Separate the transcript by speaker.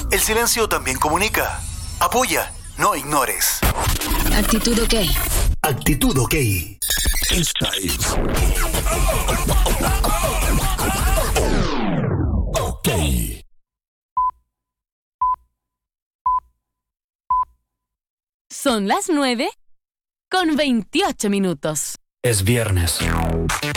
Speaker 1: El silencio también comunica. Apoya, no ignores.
Speaker 2: Actitud OK.
Speaker 1: Actitud OK.
Speaker 3: Esta es OK.
Speaker 4: Son las 9:28.
Speaker 5: Es viernes.